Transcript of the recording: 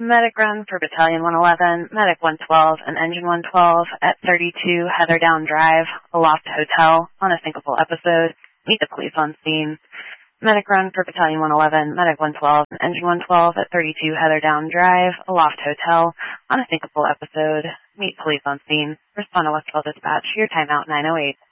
Medic run for Battalion 111, Medic 112, and Engine 112 at 32 Heatherdown Drive, Aloft Hotel, on a syncopal episode. Meet the police on scene. Medic run for Battalion 111, Medic 112, and Engine 112 at 32 Heatherdown Drive, Aloft Hotel, on a syncopal episode. Meet police on scene. Respond to Westfield Dispatch. Your timeout 908.